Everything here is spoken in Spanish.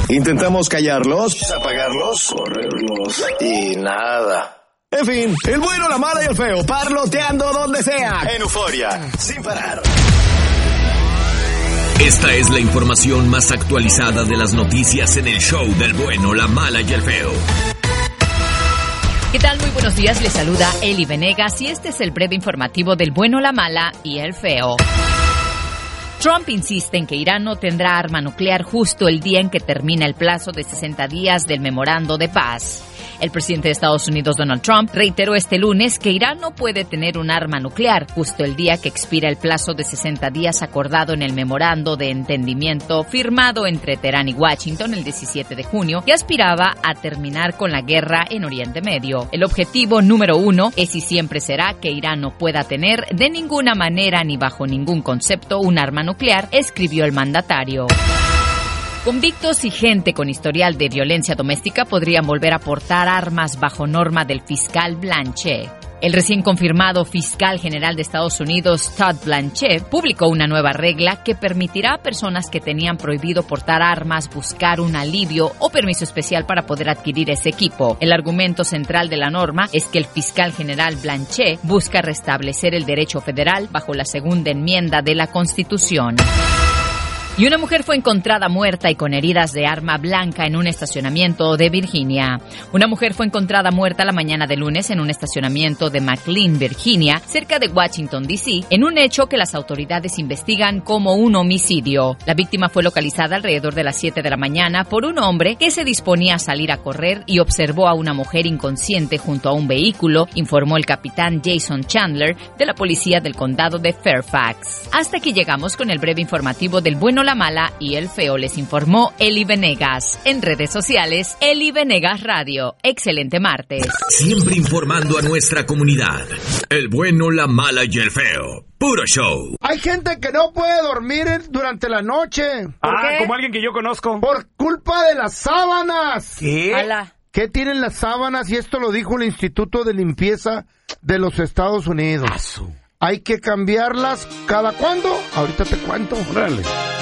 Intentamos callarlos, apagarlos, correrlos y nada. En fin, el bueno, la mala y el feo, parloteando donde sea. En Euforia, sin parar. Esta es la información más actualizada de las noticias en el show del bueno, la mala y el feo. ¿Qué tal? Muy buenos días, les saluda Eli Venegas y este es el breve informativo del bueno, la mala y el feo. Trump insiste en que Irán no tendrá arma nuclear justo el día en que termina el plazo de 60 días del memorando de paz. El presidente de Estados Unidos, Donald Trump, reiteró este lunes que Irán no puede tener un arma nuclear justo el día que expira el plazo de 60 días acordado en el memorando de entendimiento firmado entre Teherán y Washington el 17 de junio, que aspiraba a terminar con la guerra en Oriente Medio. El objetivo número 1 es y siempre será que Irán no pueda tener de ninguna manera ni bajo ningún concepto un arma nuclear, escribió el mandatario. Convictos y gente con historial de violencia doméstica podrían volver a portar armas bajo norma del fiscal Blanchet. El recién confirmado fiscal general de Estados Unidos, Todd Blanchet, publicó una nueva regla que permitirá a personas que tenían prohibido portar armas buscar un alivio o permiso especial para poder adquirir ese equipo. El argumento central de la norma es que el fiscal general Blanchet busca restablecer el derecho federal bajo la segunda enmienda de la Constitución. Y una mujer fue encontrada muerta y con heridas de arma blanca en un estacionamiento de Virginia. Una mujer fue encontrada muerta la mañana de lunes en un estacionamiento de McLean, Virginia, cerca de Washington, D.C., en un hecho que las autoridades investigan como un homicidio. La víctima fue localizada alrededor de las 7 de la mañana por un hombre que se disponía a salir a correr y observó a una mujer inconsciente junto a un vehículo, informó el capitán Jason Chandler de la policía del condado de Fairfax. Hasta aquí llegamos con el breve informativo del bueno, la mala y el feo, les informó Eli Venegas. En redes sociales, Eli Venegas Radio. Excelente martes. Siempre informando a nuestra comunidad. El bueno, la mala y el feo. Puro show. Hay gente que no puede dormir durante la noche. Como alguien que yo conozco. Por culpa de las sábanas. ¿Qué? Hola. ¿Qué tienen las sábanas? Y esto lo dijo el Instituto de Limpieza de los Estados Unidos. Hay que cambiarlas. ¿Cada cuándo? Ahorita te cuento. Órale.